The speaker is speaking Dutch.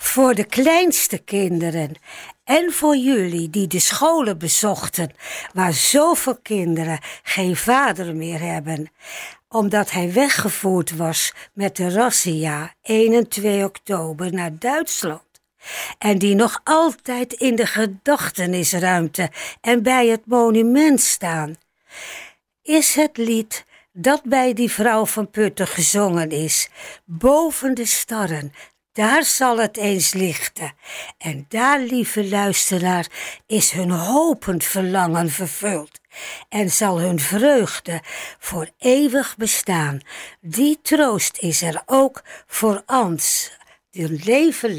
Voor de kleinste kinderen en voor jullie die de scholen bezochten waar zoveel kinderen geen vader meer hebben, omdat hij weggevoerd was met de razzia 1 en 2 oktober naar Duitsland. En die nog altijd in de gedachtenisruimte en bij het monument staan, is het lied dat bij die vrouw van Putten gezongen is, boven de starren. Daar zal het eens lichten. En daar, lieve luisteraar, is hun hopend verlangen vervuld. En zal hun vreugde voor eeuwig bestaan. Die troost is er ook voor ons, die leven